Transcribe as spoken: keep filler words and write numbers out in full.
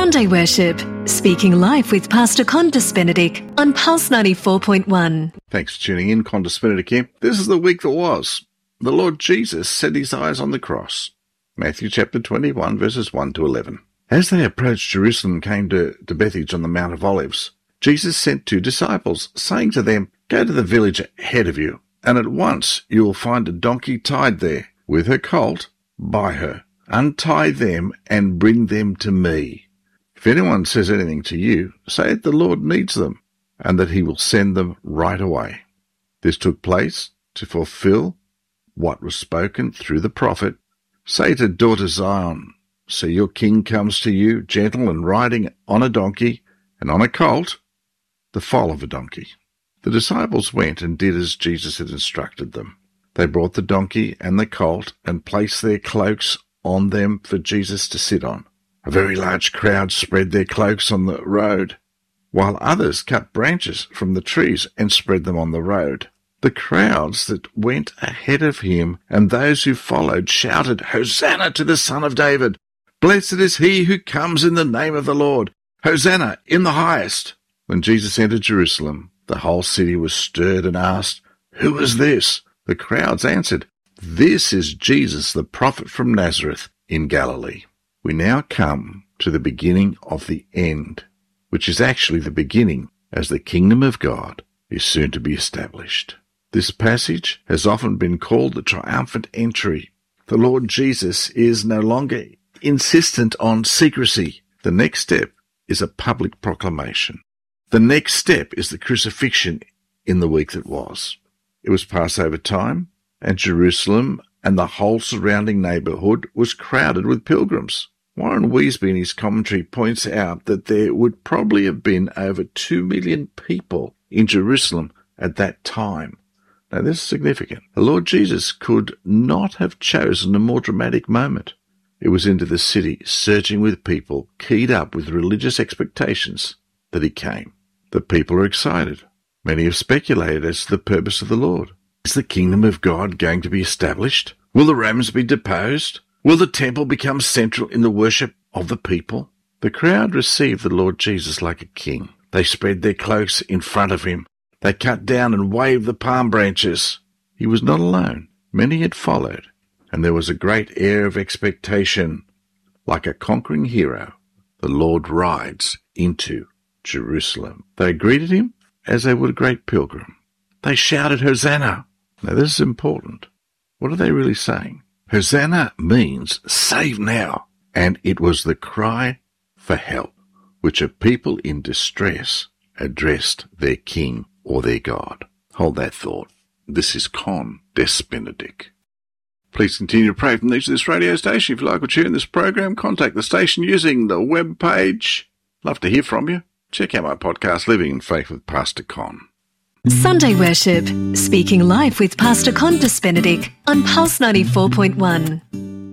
Sunday Worship, Speaking Life with Pastor Condis Benedict on Pulse ninety-four point one. Thanks for tuning in, Condis Benedict here. This is the week that was. The Lord Jesus set his eyes on the cross. Matthew chapter twenty-one, verses one to eleven. As they approached Jerusalem and came to, to Bethphage on the Mount of Olives, Jesus sent two disciples, saying to them, "Go to the village ahead of you, and at once you will find a donkey tied there, with her colt by her. Untie them and bring them to me. If anyone says anything to you, say that the Lord needs them, and that he will send them right away." This took place to fulfill what was spoken through the prophet. "Say to daughter Zion, see your king comes to you, gentle and riding on a donkey, and on a colt, the foal of a donkey." The disciples went and did as Jesus had instructed them. They brought the donkey and the colt and placed their cloaks on them for Jesus to sit on. A very large crowd spread their cloaks on the road, while others cut branches from the trees and spread them on the road. The crowds that went ahead of him and those who followed shouted, "Hosanna to the Son of David! Blessed is he who comes in the name of the Lord! Hosanna in the highest!" When Jesus entered Jerusalem, the whole city was stirred and asked, "Who is this?" The crowds answered, "This is Jesus, the prophet from Nazareth in Galilee." We now come to the beginning of the end, which is actually the beginning, as the kingdom of God is soon to be established. This passage has often been called the triumphant entry. The Lord Jesus is no longer insistent on secrecy. The next step is a public proclamation. The next step is the crucifixion in the week that was. It was Passover time, and Jerusalem and the whole surrounding neighbourhood was crowded with pilgrims. Warren Wiesby in his commentary points out that there would probably have been over two million people in Jerusalem at that time. Now this is significant. The Lord Jesus could not have chosen a more dramatic moment. It was into the city, surging with people, keyed up with religious expectations, that he came. The people are excited. Many have speculated as to the purpose of the Lord. Is the kingdom of God going to be established? Will the Romans be deposed? Will the temple become central in the worship of the people? The crowd received the Lord Jesus like a king. They spread their cloaks in front of him. They cut down and waved the palm branches. He was not alone. Many had followed, and there was a great air of expectation. Like a conquering hero, the Lord rides into Jerusalem. They greeted him as they would a great pilgrim. They shouted, "Hosanna!" Now this is important. What are they really saying? Hosanna means save now, and it was the cry for help, which a people in distress addressed their king or their God. Hold that thought. This is Condis Benedict. Please continue to pray from the edge of this radio station. If you like what you hear in this program, contact the station using the web page. Love to hear from you. Check out my podcast, Living in Faith with Pastor Con. Sunday Worship, Speaking Life with Pastor Condis Benedict on Pulse ninety-four point one.